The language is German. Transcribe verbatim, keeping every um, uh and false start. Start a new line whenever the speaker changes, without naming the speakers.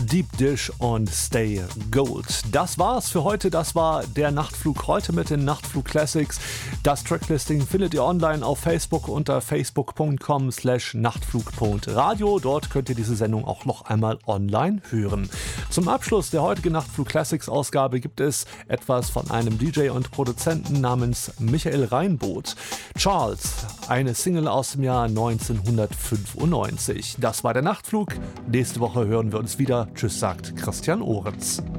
Deep Dish und Stay Gold. Das war's für heute. Das war der Nachtflug heute mit den Nachtflug Classics. Das Tracklisting findet ihr online auf Facebook unter facebook punkt com slash nachtflug punkt radio. Dort könnt ihr diese Sendung auch noch einmal online hören. Zum Abschluss der heutigen Nachtflug Classics Ausgabe gibt es etwas von einem D J und Produzenten namens Michael Reinboth. Charles, eine Single aus dem Jahr neunzehnhundertfünfundneunzig. Das war der Nachtflug. Nächste Woche hören wir uns wieder. Tschüss, sagt Christian Ohrenz.